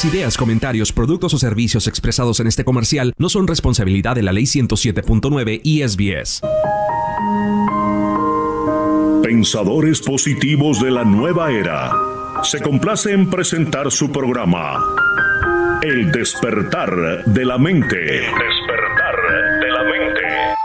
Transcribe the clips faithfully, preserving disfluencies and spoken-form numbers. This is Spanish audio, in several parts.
Las ideas, comentarios, productos o servicios expresados en este comercial no son responsabilidad de la Ley ciento siete punto nueve y S B S. Pensadores positivos de la nueva era. Se complace en presentar su programa El despertar de la mente. El despertar de la mente.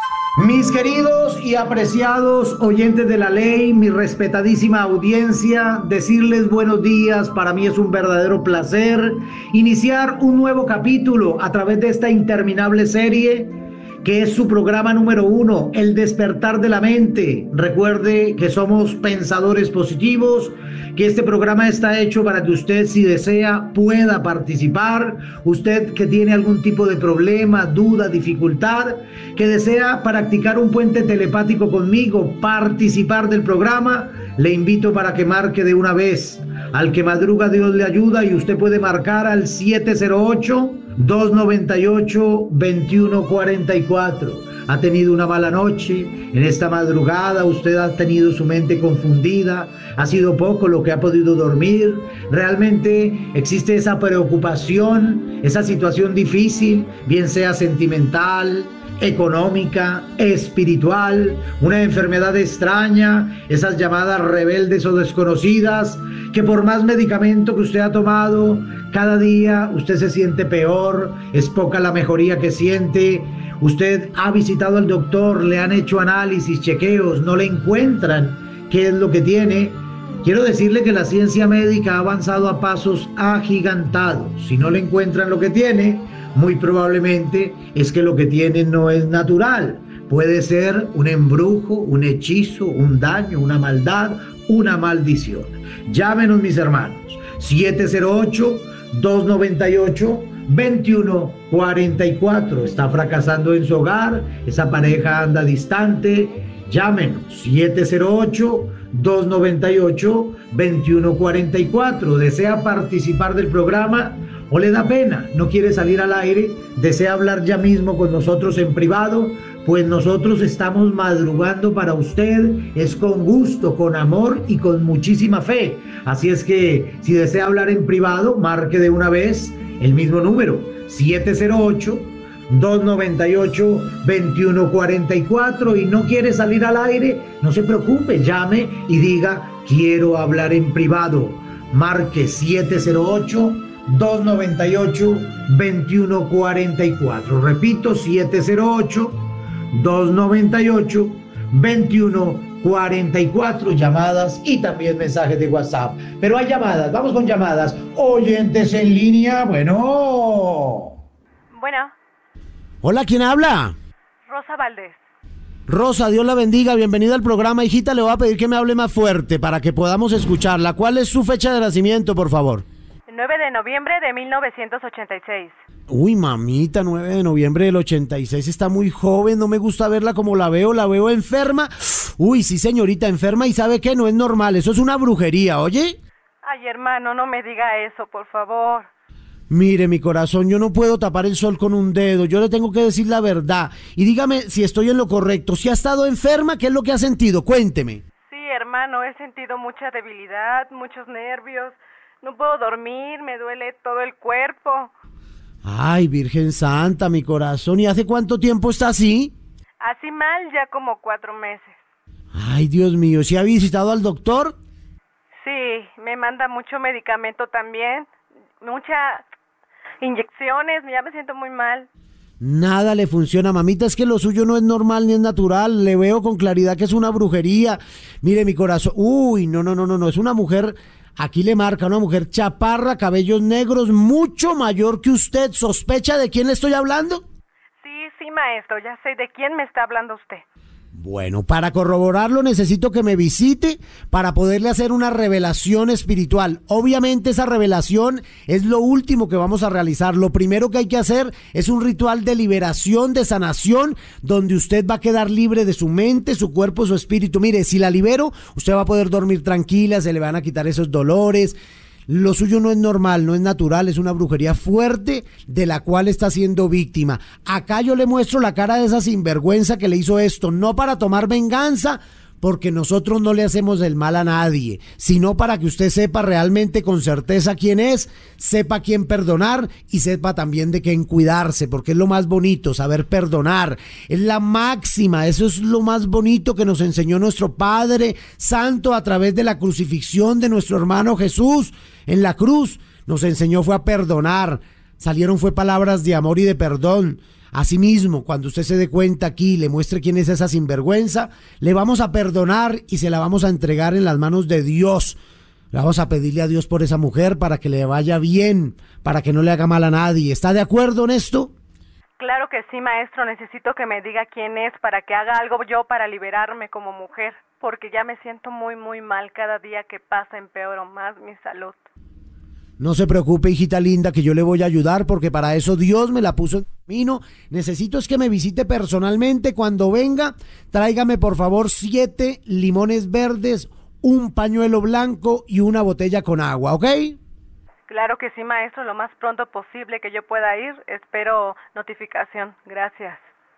Mis queridos y apreciados oyentes de la ley, mi respetadísima audiencia, decirles buenos días. Para mí es un verdadero placer iniciar un nuevo capítulo a través de esta interminable serie que es su programa número uno, El despertar de la mente. Recuerde que somos pensadores positivos, que este programa está hecho para que usted, si desea, pueda participar. Usted que tiene algún tipo de problema, duda, dificultad, que desea practicar un puente telepático conmigo, participar del programa, le invito para que marque de una vez. Al que madruga Dios le ayuda, y usted puede marcar al siete cero ocho, dos nueve ocho, dos uno cuatro cuatro. Ha tenido una mala noche, en esta madrugada usted ha tenido su mente confundida, ha sido poco lo que ha podido dormir, realmente existe esa preocupación, esa situación difícil, bien sea sentimental, económica, espiritual, una enfermedad extraña, esas llamadas rebeldes o desconocidas, que por más medicamento que usted ha tomado, cada día usted se siente peor, es poca la mejoría que siente. Usted ha visitado al doctor, le han hecho análisis, chequeos, no le encuentran qué es lo que tiene. Quiero decirle que la ciencia médica ha avanzado a pasos agigantados. Si no le encuentran lo que tiene, muy probablemente es que lo que tiene no es natural. Puede ser un embrujo, un hechizo, un daño, una maldad, una maldición. Llámenos, mis hermanos, siete cero ocho, dos nueve ocho, dos uno cuatro cuatro. Está fracasando en su hogar, esa pareja anda distante. Llámenos, siete cero ocho, dos nueve ocho, dos uno cuatro cuatro. ¿Desea participar del programa o le da pena, no quiere salir al aire, desea hablar ya mismo con nosotros en privado? Pues nosotros estamos madrugando para usted, es con gusto, con amor y con muchísima fe. Así es que si desea hablar en privado, marque de una vez el mismo número, siete cero ocho, dos nueve ocho, dos uno cuatro cuatro, y no quiere salir al aire, no se preocupe, llame y diga, quiero hablar en privado. Marque siete cero ocho, dos nueve ocho, dos uno cuatro cuatro. Repito, siete cero ocho, dos nueve ocho, dos uno cuatro cuatro. Llamadas y también mensajes de WhatsApp. Pero hay llamadas, vamos con llamadas. Oyentes en línea, bueno. Bueno. Hola, ¿quién habla? Rosa Valdés. Rosa, Dios la bendiga, bienvenida al programa. Hijita, le voy a pedir que me hable más fuerte para que podamos escucharla. ¿Cuál es su fecha de nacimiento, por favor? nueve de noviembre de mil novecientos ochenta y seis. Uy, mamita, nueve de noviembre del ochenta y seis, está muy joven, no me gusta verla como la veo, la veo enferma. Uy, sí, señorita, enferma, y ¿sabe qué? No es normal, eso es una brujería, ¿oye? Ay, hermano, no me diga eso, por favor. Mire, mi corazón, yo no puedo tapar el sol con un dedo, yo le tengo que decir la verdad. Y dígame si estoy en lo correcto, si ha estado enferma, ¿qué es lo que ha sentido? Cuénteme. Sí, hermano, he sentido mucha debilidad, muchos nervios. No puedo dormir, me duele todo el cuerpo. Ay, Virgen Santa, mi corazón. ¿Y hace cuánto tiempo está así? Así mal, ya como cuatro meses. Ay, Dios mío, ¿sí ha visitado al doctor? Sí, me manda mucho medicamento también, muchas inyecciones, ya me siento muy mal. Nada le funciona, mamita, es que lo suyo no es normal ni es natural, le veo con claridad que es una brujería. Mire, mi corazón, uy, no, no, no, no, no, es una mujer... Aquí le marca una mujer chaparra, cabellos negros, mucho mayor que usted. ¿Sospecha de quién le estoy hablando? Sí, sí, maestro, ya sé de quién me está hablando usted. Bueno, para corroborarlo necesito que me visite para poderle hacer una revelación espiritual. Obviamente esa revelación es lo último que vamos a realizar. Lo primero que hay que hacer es un ritual de liberación, de sanación, donde usted va a quedar libre de su mente, su cuerpo, su espíritu. Mire, si la libero, usted va a poder dormir tranquila, se le van a quitar esos dolores. Lo suyo no es normal, no es natural, es una brujería fuerte de la cual está siendo víctima. Acá yo le muestro la cara de esa sinvergüenza que le hizo esto, no para tomar venganza, porque nosotros no le hacemos el mal a nadie, sino para que usted sepa realmente con certeza quién es, sepa quién perdonar y sepa también de quién cuidarse, porque es lo más bonito, saber perdonar. Es la máxima, eso es lo más bonito que nos enseñó nuestro Padre Santo a través de la crucifixión de nuestro hermano Jesús en la cruz. Nos enseñó fue a perdonar, salieron fue palabras de amor y de perdón. Asimismo, cuando usted se dé cuenta aquí y le muestre quién es esa sinvergüenza, le vamos a perdonar y se la vamos a entregar en las manos de Dios. Le vamos a pedirle a Dios por esa mujer para que le vaya bien, para que no le haga mal a nadie. ¿Está de acuerdo en esto? Claro que sí, maestro. Necesito que me diga quién es para que haga algo yo para liberarme como mujer, porque ya me siento muy, muy mal. Cada día que pasa empeoro más mi salud. No se preocupe, hijita linda, que yo le voy a ayudar, porque para eso Dios me la puso en camino. Necesito es que me visite personalmente. Cuando venga, tráigame por favor siete limones verdes, un pañuelo blanco y una botella con agua, ¿ok? Claro que sí, maestro, lo más pronto posible que yo pueda ir. Espero notificación. Gracias.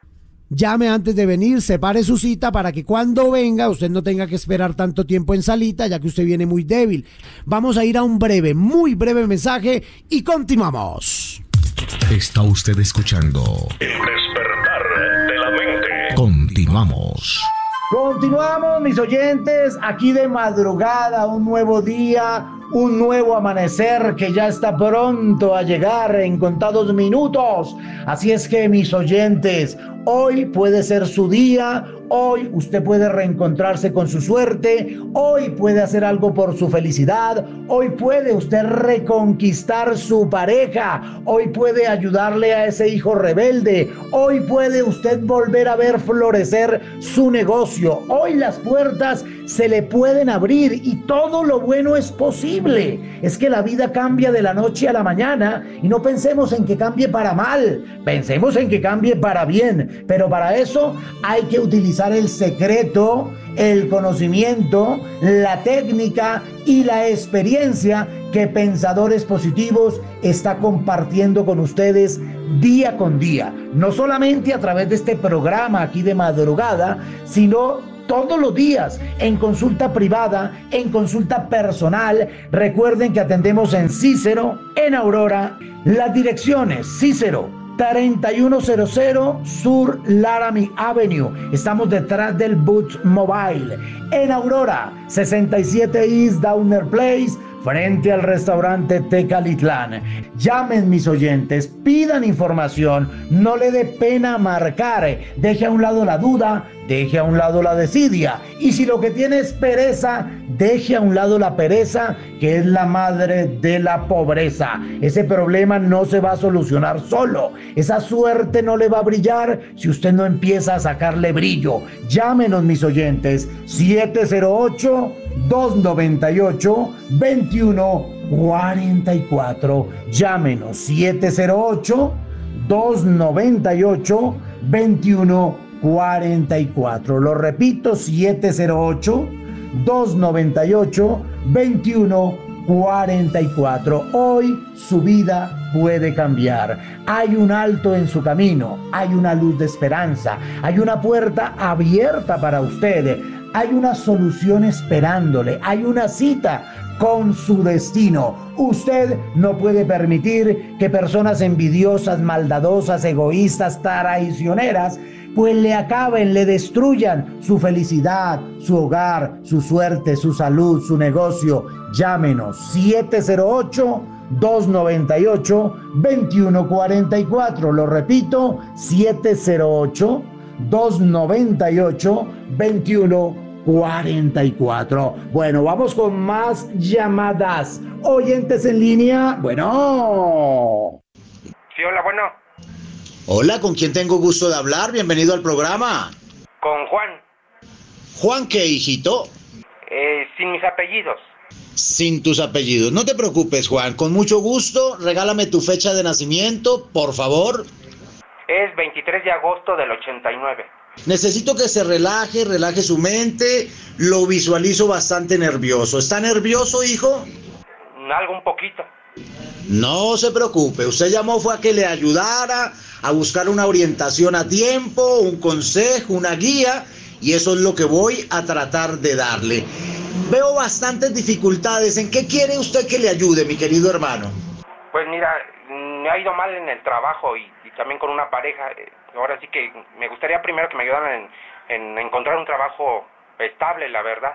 Llame antes de venir, separe su cita para que cuando venga usted no tenga que esperar tanto tiempo en salita, ya que usted viene muy débil. Vamos a ir a un breve, muy breve mensaje y continuamos. Está usted escuchando El despertar de la mente. Continuamos. Continuamos, mis oyentes, aquí de madrugada, un nuevo día, un nuevo amanecer que ya está pronto a llegar en contados minutos. Así es que, mis oyentes, hoy puede ser su día, hoy usted puede reencontrarse con su suerte, hoy puede hacer algo por su felicidad, hoy puede usted reconquistar su pareja, hoy puede ayudarle a ese hijo rebelde, hoy puede usted volver a ver florecer su negocio, hoy las puertas se le pueden abrir y todo lo bueno es posible. Es que la vida cambia de la noche a la mañana y no pensemos en que cambie para mal, pensemos en que cambie para bien, pero para eso hay que utilizar el secreto, el conocimiento, la técnica y la experiencia que Pensadores Positivos está compartiendo con ustedes día con día, no solamente a través de este programa aquí de madrugada, sino todos los días, en consulta privada, en consulta personal. Recuerden que atendemos en Cícero, en Aurora. Las direcciones: Cícero, treinta y uno cero cero Sur Laramie Avenue. Estamos detrás del Boots Mobile. En Aurora, sesenta y siete East Downer Place, frente al restaurante Tecalitlán. Llamen, mis oyentes, pidan información, no le dé pena marcar, deje a un lado la duda, deje a un lado la desidia, y si lo que tiene es pereza, deje a un lado la pereza, que es la madre de la pobreza. Ese problema no se va a solucionar solo, esa suerte no le va a brillar si usted no empieza a sacarle brillo. Llámenos, mis oyentes, siete cero ocho, dos nueve ocho, dos uno cuatro cuatro. Llámenos, siete cero ocho, dos nueve ocho, dos uno cuatro cuatro. Lo repito, siete cero ocho, dos nueve ocho, dos uno cuatro cuatro. Hoy su vida puede cambiar. Hay un alto en su camino, hay una luz de esperanza, hay una puerta abierta para usted, hay una solución esperándole, hay una cita con su destino. Usted no puede permitir que personas envidiosas, maldadosas, egoístas, traicioneras, pues le acaben, le destruyan su felicidad, su hogar, su suerte, su salud, su negocio. Llámenos, siete cero ocho, dos nueve ocho, dos uno cuatro cuatro. Lo repito, siete cero ocho, dos nueve ocho, dos uno cuatro cuatro. Bueno, vamos con más llamadas. Oyentes en línea. Bueno. Sí, hola, bueno. Hola, ¿con quién tengo gusto de hablar? Bienvenido al programa. Con Juan. ¿Juan qué, hijito? Eh, sin mis apellidos. Sin tus apellidos. No te preocupes, Juan. Con mucho gusto, regálame tu fecha de nacimiento, por favor. Es veintitrés de agosto del ochenta y nueve. Necesito que se relaje, relaje su mente. Lo visualizo bastante nervioso. ¿Está nervioso, hijo? Algo un poquito. No se preocupe. Usted llamó fue a que le ayudara a buscar una orientación a tiempo, un consejo, una guía. y eso es lo que voy a tratar de darle. Veo bastantes dificultades. ¿En qué quiere usted que le ayude, mi querido hermano? Pues mira, me ha ido mal en el trabajo y, y también con una pareja. Ahora sí que me gustaría primero que me ayudaran en, en encontrar un trabajo estable, la verdad.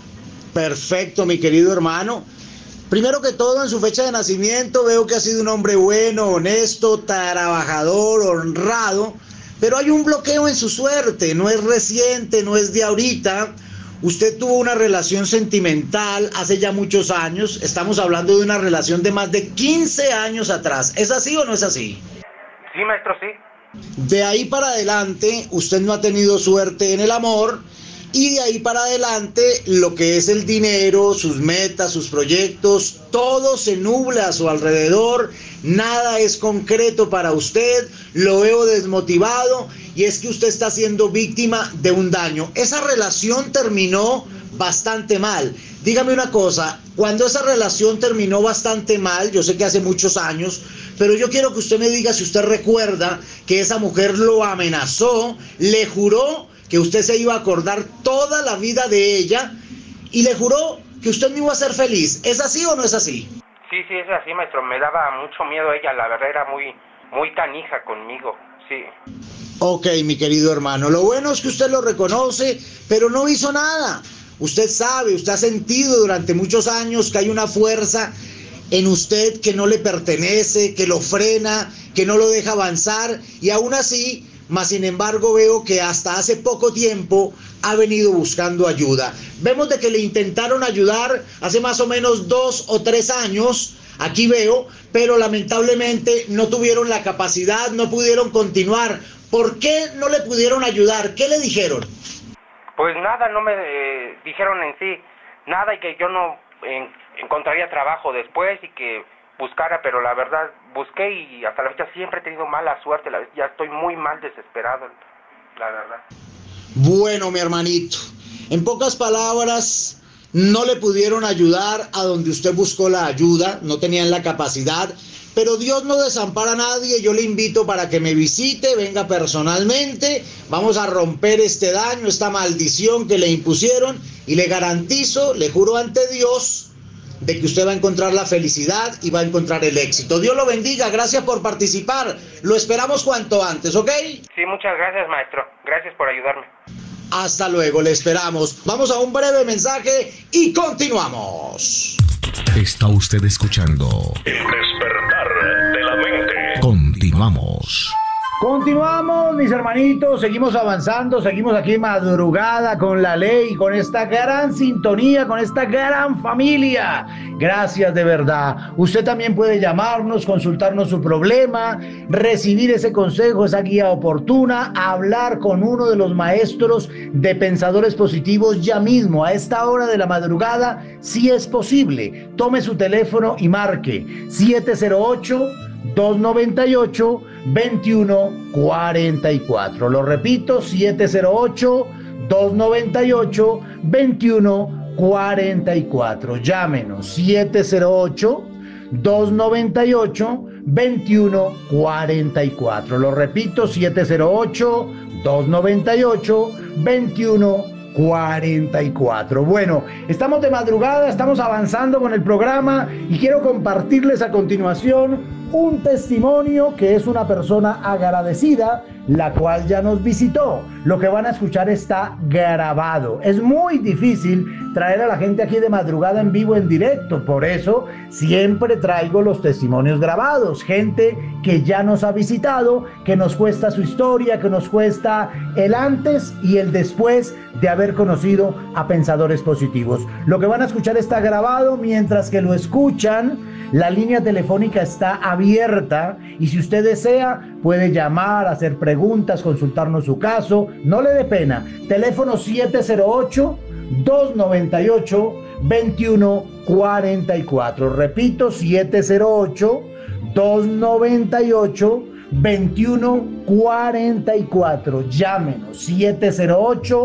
Perfecto, mi querido hermano. Primero que todo, en su fecha de nacimiento veo que ha sido un hombre bueno, honesto, trabajador, honrado, pero hay un bloqueo en su suerte. No es reciente, no es de ahorita. Usted tuvo una relación sentimental hace ya muchos años. Estamos hablando de una relación de más de quince años atrás. ¿Es así o no es así? Sí, maestro, sí. De ahí para adelante, usted no ha tenido suerte en el amor. Y de ahí para adelante, lo que es el dinero, sus metas, sus proyectos, todo se nubla a su alrededor, nada es concreto para usted, lo veo desmotivado y es que usted está siendo víctima de un daño. Esa relación terminó bastante mal. Dígame una cosa, cuando esa relación terminó bastante mal, yo sé que hace muchos años, pero yo quiero que usted me diga si usted recuerda que esa mujer lo amenazó, le juró que usted se iba a acordar toda la vida de ella y le juró que usted no iba a ser feliz. ¿Es así o no es así? Sí, sí, es así, maestro. Me daba mucho miedo ella, la verdad era muy, muy canija conmigo, sí. Ok, mi querido hermano, lo bueno es que usted lo reconoce, pero no hizo nada. Usted sabe, usted ha sentido durante muchos años que hay una fuerza en usted que no le pertenece, que lo frena, que no lo deja avanzar y aún así... Mas, sin embargo, veo que hasta hace poco tiempo ha venido buscando ayuda. Vemos de que le intentaron ayudar hace más o menos dos o tres años, aquí veo, pero lamentablemente no tuvieron la capacidad, no pudieron continuar. ¿Por qué no le pudieron ayudar? ¿Qué le dijeron? Pues nada, no me eh, dijeron en sí nada y que yo no en, encontraría trabajo después y que... buscara, pero la verdad busqué y hasta la fecha siempre he tenido mala suerte, la, ya estoy muy mal desesperado, la verdad. Bueno, mi hermanito, en pocas palabras, no le pudieron ayudar a donde usted buscó la ayuda, no tenían la capacidad, pero Dios no desampara a nadie. Yo le invito para que me visite, venga personalmente, vamos a romper este daño, esta maldición que le impusieron y le garantizo, le juro ante Dios, de que usted va a encontrar la felicidad y va a encontrar el éxito. Dios lo bendiga, gracias por participar. Lo esperamos cuanto antes, ¿ok? Sí, muchas gracias, maestro. Gracias por ayudarme. Hasta luego, le esperamos. Vamos a un breve mensaje y continuamos. Está usted escuchando El despertar de la mente. Continuamos. Continuamos, mis hermanitos, seguimos avanzando, seguimos aquí madrugada con la ley, con esta gran sintonía, con esta gran familia. Gracias de verdad. Usted también puede llamarnos, consultarnos su problema, recibir ese consejo, esa guía oportuna, hablar con uno de los maestros de Pensadores Positivos ya mismo, a esta hora de la madrugada, si es posible. Tome su teléfono y marque siete cero ocho, dos noventa y ocho, veintiuno cuarenta y cuatro. Lo repito, siete cero ocho, dos noventa y ocho, veintiuno cuarenta y cuatro. Llámenos siete cero ocho, dos noventa y ocho, veintiuno cuarenta y cuatro. Lo repito, siete cero ocho, dos noventa y ocho, veintiuno cuarenta y cuatro. Bueno, estamos de madrugada, estamos avanzando con el programa y quiero compartirles a continuación un testimonio que es una persona agradecida, la cual ya nos visitó. Lo que van a escuchar está grabado. Es muy difícil traer a la gente aquí de madrugada en vivo, en directo. Por eso siempre traigo los testimonios grabados. Gente que ya nos ha visitado, que nos cuesta su historia, que nos cuesta el antes y el después de haber conocido a Pensadores Positivos. Lo que van a escuchar está grabado. Mientras que lo escuchan, la línea telefónica está abierta y si usted desea puede llamar, hacer preguntas, consultarnos su caso. No le dé pena. Teléfono siete cero ocho, dos noventa y ocho, veintiuno cuarenta y cuatro. Repito, siete cero ocho, dos noventa y ocho, veintiuno cuarenta y cuatro. Llámenos siete cero ocho,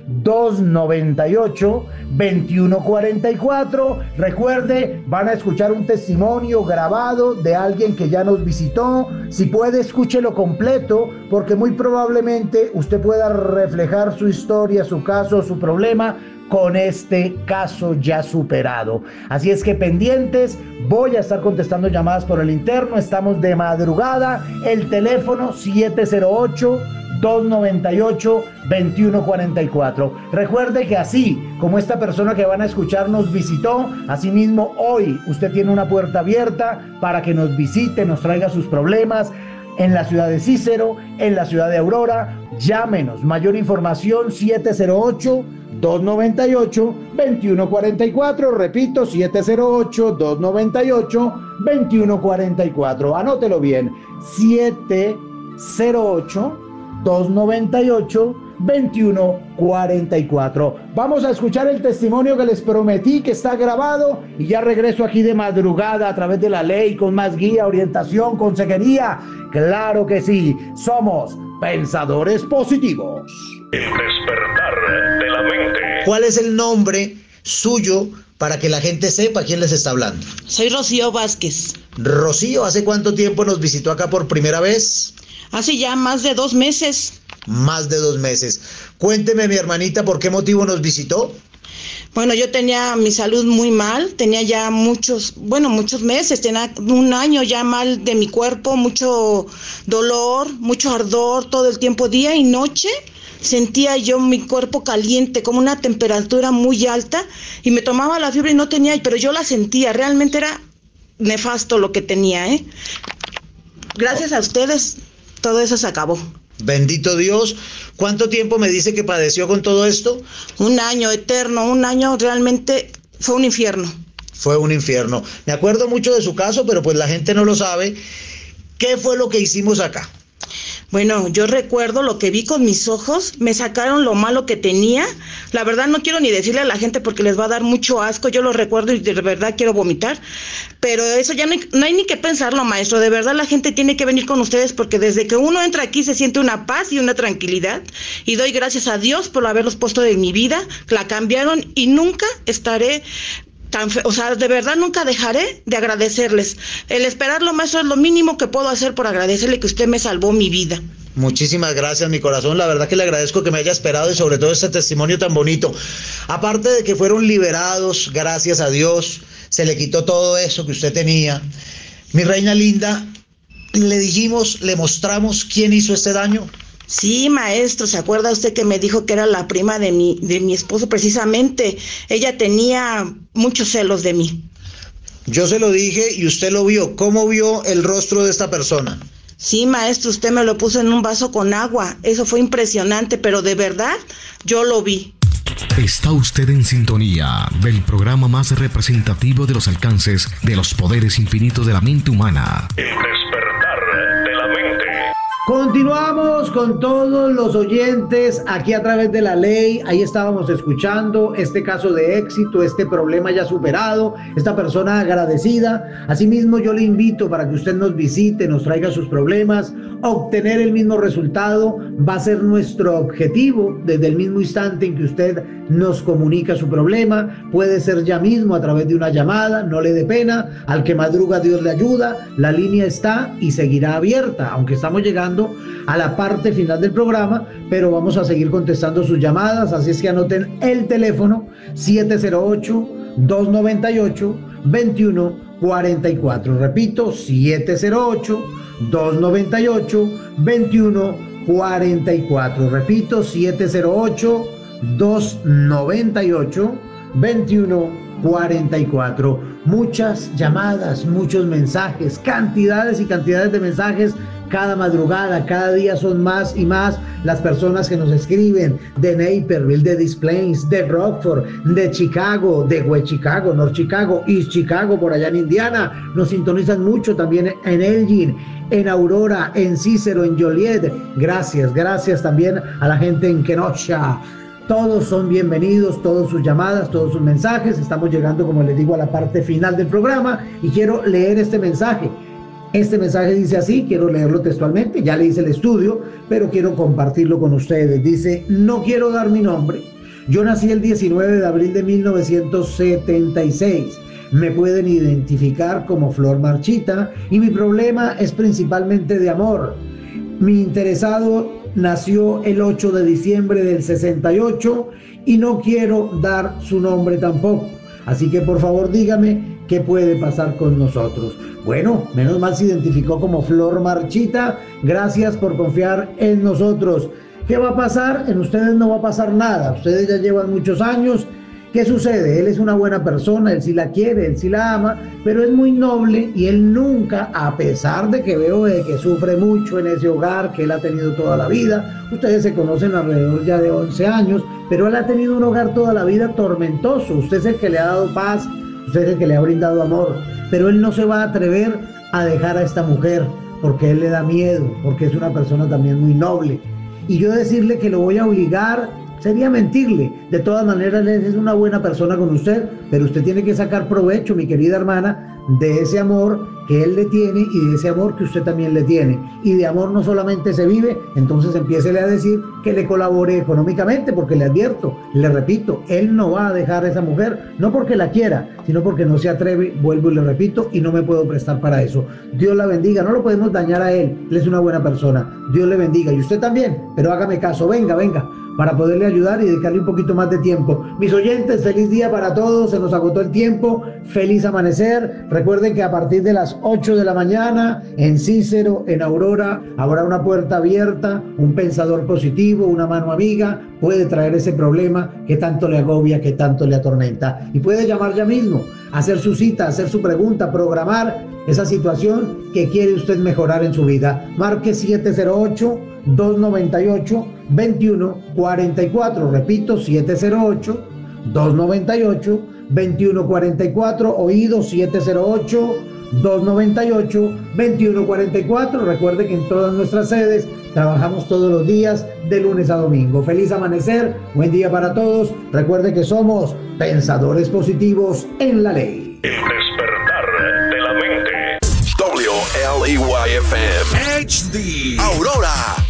dos noventa y ocho, veintiuno cuarenta y cuatro. Recuerde, van a escuchar un testimonio grabado de alguien que ya nos visitó. Si puede, escúchelo completo, porque muy probablemente usted pueda reflejar su historia, su caso, su problema con este caso ya superado. Así es que pendientes, voy a estar contestando llamadas por el interno. Estamos de madrugada. El teléfono siete cero ocho, dos noventa y ocho, veintiuno cuarenta y cuatro. Recuerde que así como esta persona que van a escuchar nos visitó, asimismo hoy usted tiene una puerta abierta para que nos visite, nos traiga sus problemas en la ciudad de Cícero, en la ciudad de Aurora. Llámenos. Mayor información siete cero ocho, dos noventa y ocho, veintiuno cuarenta y cuatro. Repito, siete cero ocho, dos noventa y ocho, veintiuno cuarenta y cuatro. Anótelo bien. siete cero ocho, dos noventa y ocho, veintiuno cuarenta y cuatro. Vamos a escuchar el testimonio que les prometí, que está grabado, y ya regreso aquí de madrugada a través de la ley con más guía, orientación, consejería. Claro que sí, somos Pensadores Positivos. El despertar de la mente. ¿Cuál es el nombre suyo para que la gente sepa quién les está hablando? Soy Rocío Vázquez. Rocío, ¿hace cuánto tiempo nos visitó acá por primera vez? Hace ya más de dos meses. Más de dos meses. Cuénteme, mi hermanita, ¿por qué motivo nos visitó? Bueno, yo tenía mi salud muy mal, tenía ya muchos, bueno, muchos meses, tenía un año ya mal de mi cuerpo, mucho dolor, mucho ardor todo el tiempo, día y noche. Sentía yo mi cuerpo caliente, como una temperatura muy alta, y me tomaba la fiebre y no tenía, pero yo la sentía, realmente era nefasto lo que tenía, ¿eh? Gracias a ustedes, todo eso se acabó. Bendito Dios. ¿Cuánto tiempo me dice que padeció con todo esto? Un año eterno, un año realmente fue un infierno. Fue un infierno. Me acuerdo mucho de su caso, pero pues la gente no lo sabe. ¿Qué fue lo que hicimos acá? Bueno, yo recuerdo lo que vi con mis ojos, me sacaron lo malo que tenía. La verdad no quiero ni decirle a la gente porque les va a dar mucho asco, yo lo recuerdo y de verdad quiero vomitar. Pero eso ya no hay, no hay ni que pensarlo, maestro. De verdad la gente tiene que venir con ustedes porque desde que uno entra aquí se siente una paz y una tranquilidad. Y doy gracias a Dios por haberlos puesto de mi vida, la cambiaron y nunca estaré... Tan fe- o sea, de verdad nunca dejaré de agradecerles. El esperarlo, maestro, es lo mínimo que puedo hacer por agradecerle que usted me salvó mi vida. Muchísimas gracias, mi corazón. La verdad que le agradezco que me haya esperado y sobre todo este testimonio tan bonito. Aparte de que fueron liberados, gracias a Dios, se le quitó todo eso que usted tenía. Mi reina linda, le dijimos, le mostramos quién hizo este daño. Sí, maestro, ¿se acuerda usted que me dijo que era la prima de mi, de mi esposo? Precisamente, ella tenía muchos celos de mí. Yo se lo dije y usted lo vio. ¿Cómo vio el rostro de esta persona? Sí, maestro, usted me lo puso en un vaso con agua. Eso fue impresionante, pero de verdad, yo lo vi. Está usted en sintonía del programa más representativo de los alcances de los poderes infinitos de la mente humana. El despertar de la mente. Continuamos con todos los oyentes aquí a través de la ley. Ahí estábamos escuchando este caso de éxito, este problema ya superado, esta persona agradecida. Asimismo, yo le invito para que usted nos visite, nos traiga sus problemas. Obtener el mismo resultado va a ser nuestro objetivo desde el mismo instante en que usted nos comunica su problema. Puede ser ya mismo a través de una llamada, no le dé pena. Al que madruga Dios le ayuda. La línea está y seguirá abierta, aunque estamos llegando a la parte final del programa, pero vamos a seguir contestando sus llamadas, así es que anoten el teléfono siete cero ocho, dos noventa y ocho, veintiuno cuarenta y cuatro. Repito, siete cero ocho, dos noventa y ocho, veintiuno cuarenta y cuatro. Repito, siete cero ocho, dos noventa y ocho, veintiuno cuarenta y cuatro. Muchas llamadas, muchos mensajes, cantidades y cantidades de mensajes. Cada madrugada, cada día son más y más las personas que nos escriben de Naperville, de Des Plaines, de Rockford, de Chicago, de West Chicago, North Chicago, East Chicago, por allá en Indiana. Nos sintonizan mucho también en Elgin, en Aurora, en Cícero, en Joliet. Gracias, gracias también a la gente en Kenosha. Todos son bienvenidos, todas sus llamadas, todos sus mensajes. Estamos llegando, como les digo, a la parte final del programa y quiero leer este mensaje. Este mensaje dice así, quiero leerlo textualmente, ya le hice el estudio, pero quiero compartirlo con ustedes. Dice, no quiero dar mi nombre, Yo nací el diecinueve de abril de mil novecientos setenta y seis. Me pueden identificar como Flor Marchita y mi problema es principalmente de amor. Mi interesado nació el ocho de diciembre del sesenta y ocho y no quiero dar su nombre tampoco. Así que por favor dígame qué puede pasar con nosotros. Bueno, menos mal se identificó como Flor Marchita. Gracias por confiar en nosotros. ¿Qué va a pasar? En ustedes no va a pasar nada. Ustedes ya llevan muchos años. ¿Qué sucede? Él es una buena persona, él sí la quiere, él sí la ama, pero es muy noble y él nunca, a pesar de que veo de que sufre mucho en ese hogar que él ha tenido toda la vida, ustedes se conocen alrededor ya de once años, pero él ha tenido un hogar toda la vida tormentoso. Usted es el que le ha dado paz, usted es el que le ha brindado amor, pero él no se va a atrever a dejar a esta mujer porque él le da miedo, porque es una persona también muy noble. Y yo decirle que lo voy a obligar sería mentirle. De todas maneras, él es una buena persona con usted, pero usted tiene que sacar provecho, mi querida hermana, de ese amor que él le tiene y de ese amor que usted también le tiene. Y de amor no solamente se vive, entonces empiécele a decir que le colabore económicamente, porque le advierto, le repito, él no va a dejar a esa mujer, no porque la quiera, sino porque no se atreve, vuelvo y le repito, y no me puedo prestar para eso. Dios la bendiga, no lo podemos dañar a él, él es una buena persona, Dios le bendiga, y usted también, pero hágame caso, venga, venga, para poderle ayudar y dedicarle un poquito más de tiempo. Mis oyentes, feliz día para todos, se nos agotó el tiempo, feliz amanecer. Recuerden que a partir de las ocho de la mañana, en Cícero, en Aurora, habrá una puerta abierta, un pensador positivo, una mano amiga, puede traer ese problema que tanto le agobia, que tanto le atormenta. Y puede llamar ya mismo, hacer su cita, hacer su pregunta, programar esa situación que quiere usted mejorar en su vida. Marque siete cero ocho, dos nueve ocho, dos uno cuatro cuatro, repito, siete cero ocho, dos nueve ocho, dos uno cuatro cuatro, oído siete cero ocho, dos nueve ocho, dos uno cuatro cuatro. Recuerde que en todas nuestras sedes trabajamos todos los días de lunes a domingo. Feliz amanecer, buen día para todos. Recuerde que somos pensadores positivos en la ley. El despertar de la mente. W L E Y F M H D Aurora,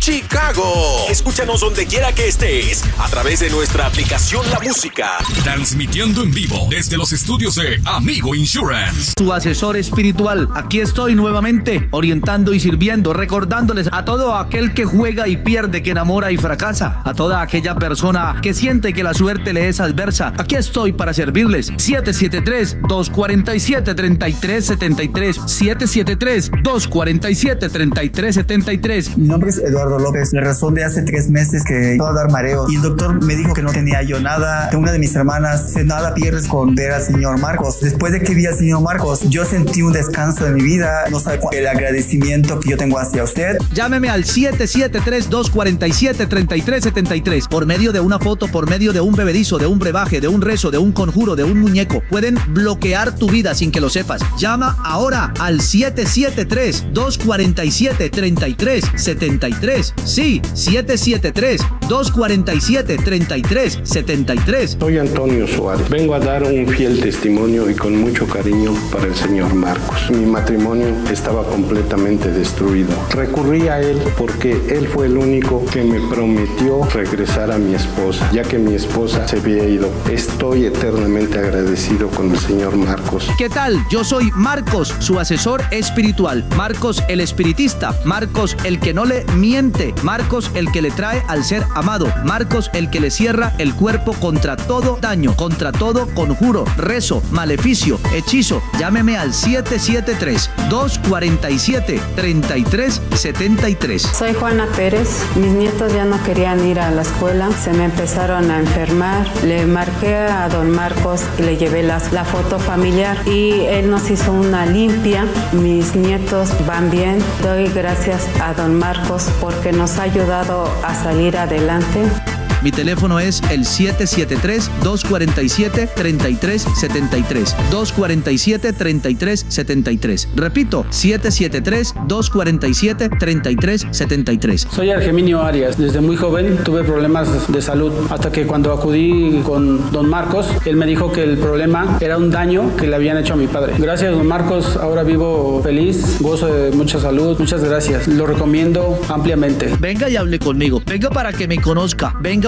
Chicago. Escúchanos donde quiera que estés a través de nuestra aplicación La Música. Transmitiendo en vivo desde los estudios de Amigo Insurance. Su asesor espiritual. Aquí estoy nuevamente orientando y sirviendo, recordándoles a todo aquel que juega y pierde, que enamora y fracasa, a toda aquella persona que siente que la suerte le es adversa. Aquí estoy para servirles. siete siete tres, dos cuatro siete, tres tres siete tres, siete siete tres, dos cuatro siete, tres tres siete tres. Mi nombre es Eduardo López. La razón de hace tres meses que iba a dar mareo y el doctor me dijo que no tenía yo nada. Una de mis hermanas dice, nada pierdes con ver al señor Marcos. Después de que vi al señor Marcos, yo sentí un descanso en mi vida. No sabe cuál, el agradecimiento que yo tengo hacia usted. Llámeme al siete siete tres, dos cuatro siete, tres tres siete tres. Por medio de una foto, por medio de un bebedizo, de un brebaje, de un rezo, de un conjuro, de un muñeco, pueden bloquear tu vida sin que lo sepas. Llama ahora al siete siete tres, dos cuatro siete, tres tres siete tres. Sí, siete siete tres, dos cuatro siete, tres tres siete tres. Soy Antonio Suárez. Vengo a dar un fiel testimonio y con mucho cariño para el señor Marcos. Mi matrimonio estaba completamente destruido. Recurrí a él porque él fue el único que me prometió regresar a mi esposa, ya que mi esposa se había ido. Estoy eternamente agradecido con el señor Marcos. ¿Qué tal? Yo soy Marcos, su asesor espiritual. Marcos el espiritista. Marcos el que no le miente. Marcos el que le trae al ser amado. Marcos el que le cierra el cuerpo contra todo daño, contra todo conjuro, rezo, maleficio, hechizo. Llámeme al siete siete tres, dos cuatro siete, tres tres siete tres. Soy Juana Pérez. Mis nietos ya no querían ir a la escuela, se me empezaron a enfermar. Le marqué a don Marcos y le llevé la, la foto familiar y él nos hizo una limpia. Mis nietos van bien. Doy gracias a don Marcos porque nos ha ayudado a salir adelante. Mi teléfono es el siete siete tres, dos cuatro siete, tres tres siete tres. dos cuatro siete, tres tres siete tres. Repito, siete siete tres, dos cuatro siete, tres tres siete tres. Soy Argeminio Arias. Desde muy joven tuve problemas de salud hasta que cuando acudí con don Marcos, él me dijo que el problema era un daño que le habían hecho a mi padre. Gracias, don Marcos, ahora vivo feliz, gozo de mucha salud. Muchas gracias. Lo recomiendo ampliamente. Venga y hable conmigo. Venga para que me conozca. Venga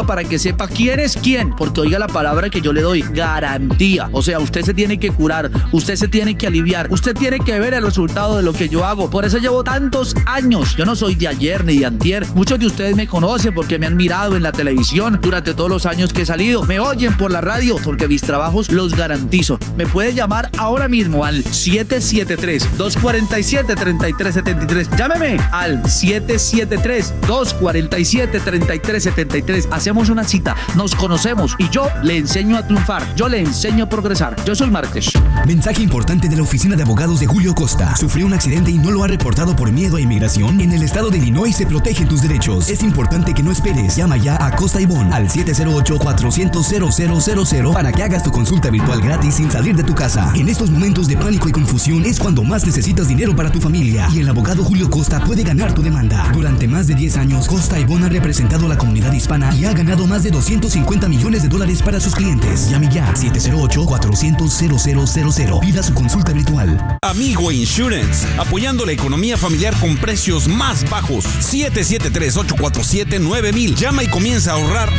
llamo para que sepa quién es quién, porque oiga la palabra que yo le doy, garantía. O sea, usted se tiene que curar, usted se tiene que aliviar, usted tiene que ver el resultado de lo que yo hago. Por eso llevo tantos años. Yo no soy de ayer ni de antier. Muchos de ustedes me conocen porque me han mirado en la televisión durante todos los años que he salido. Me oyen por la radio porque mis trabajos los garantizo. Me puede llamar ahora mismo al siete siete tres, dos cuatro siete, tres tres siete tres. Llámeme al siete siete tres, dos cuatro siete, tres tres siete tres. Hacemos una cita, nos conocemos y yo le enseño a triunfar. Yo le enseño a progresar. Yo soy Márquez. Mensaje importante de la oficina de abogados de Julio Costa. Sufrió un accidente y no lo ha reportado por miedo a inmigración. En el estado de Illinois se protegen tus derechos. Es importante que no esperes. Llama ya a Costa y Bon al siete cero ocho, cuatro cero cero, cero cero cero para que hagas tu consulta virtual gratis sin salir de tu casa. En estos momentos de pánico y confusión es cuando más necesitas dinero para tu familia y el abogado Julio Costa puede ganar tu demanda. Durante más de diez años, Costa y Bon ha representado a la comunidad hispana y ha ganado más de doscientos cincuenta millones de dólares para sus clientes. Llame ya siete cero ocho, cuatro cero cero, cero cero cero. Pida su consulta virtual. Amigo Insurance, apoyando la economía familiar con precios más bajos. siete siete tres, ocho cuatro siete, nueve mil. Llama y comienza a ahorrar